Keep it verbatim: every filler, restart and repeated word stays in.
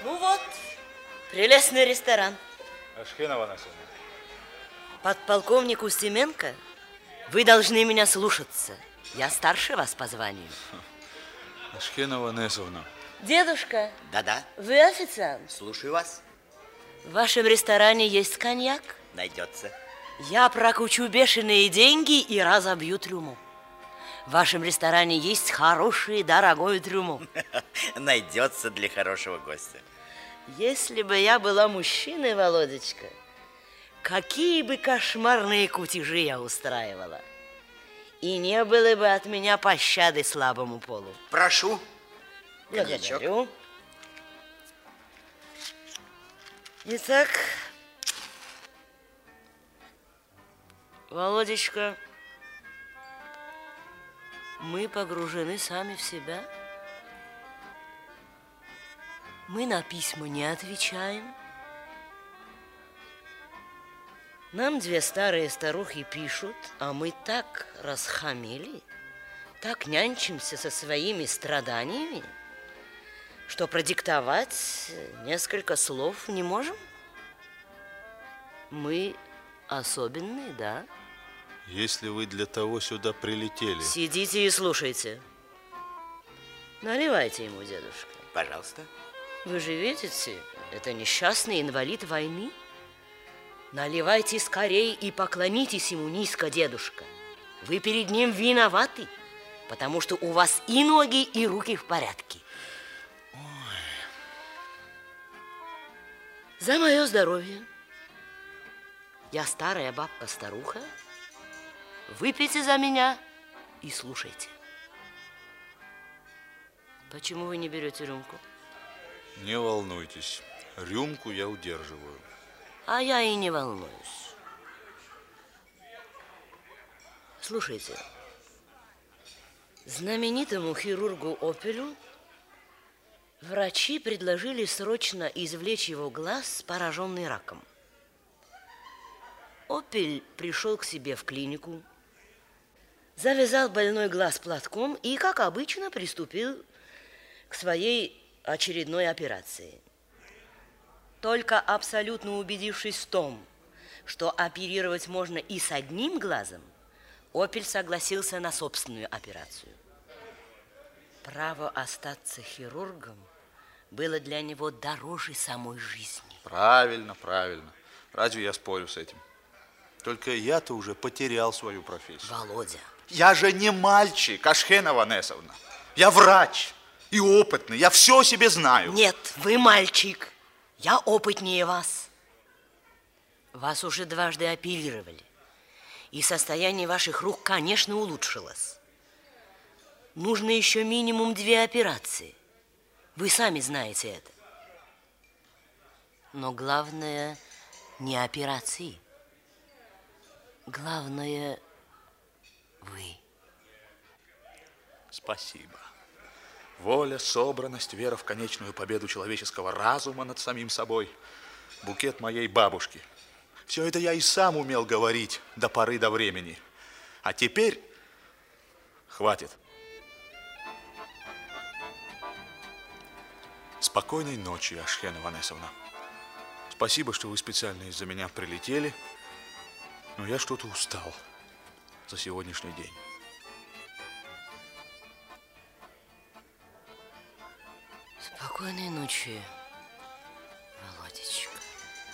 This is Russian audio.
Ну вот, прелестный ресторан. Ашхенова Анасьевна. Подполковник Устименко, вы должны меня слушаться. Я старше вас по званию. Ашхенова Анасьевна. Дедушка. Да-да. Вы официант? Слушаю вас. В вашем ресторане есть коньяк? Найдется. Я прокручу бешеные деньги и разобью трюму. В вашем ресторане есть хороший, дорогой трюму. Найдется для хорошего гостя. Если бы я была мужчиной, Володечка, какие бы кошмарные кутежи я устраивала. И не было бы от меня пощады слабому полу. Прошу. Благодарю. Итак, Володечка, мы погружены сами в себя. Мы на письма не отвечаем. Нам две старые старухи пишут, а мы так расхамели, так нянчимся со своими страданиями, что продиктовать несколько слов не можем. Мы особенные, да? Если вы для того сюда прилетели... Сидите и слушайте. Наливайте ему, дедушка. Пожалуйста. Вы же видите, это несчастный инвалид войны. Наливайте скорей и поклонитесь ему низко, дедушка. Вы перед ним виноваты, потому что у вас и ноги, и руки в порядке. Ой. За мое здоровье. Я старая бабка-старуха. Выпейте за меня и слушайте. Почему вы не берете рюмку? Не волнуйтесь, рюмку я удерживаю. А я и не волнуюсь. Слушайте, знаменитому хирургу Опелю врачи предложили срочно извлечь его глаз, пораженный раком. Опель пришел к себе в клинику, завязал больной глаз платком и, как обычно, приступил к своей очередной операции. Только абсолютно убедившись в том, что оперировать можно и с одним глазом, Опель согласился на собственную операцию. Право остаться хирургом было для него дороже самой жизни. Правильно, правильно. Разве я спорю с этим? Только я-то уже потерял свою профессию. Володя. Я же не мальчик, Ашхенова Анесовна. Я врач и опытный, я все о себе знаю. Нет, вы мальчик. Я опытнее вас. Вас уже дважды оперировали. И состояние ваших рук, конечно, улучшилось. Нужно еще минимум две операции. Вы сами знаете это. Но главное не операции. Главное вы. Спасибо. Воля, собранность, вера в конечную победу человеческого разума над самим собой. Букет моей бабушки. Все это я и сам умел говорить до поры до времени. А теперь хватит. Спокойной ночи, Ашхенова Анесовна. Спасибо, что вы специально из-за меня прилетели, но я что-то устал за сегодняшний день. Спокойной ночи.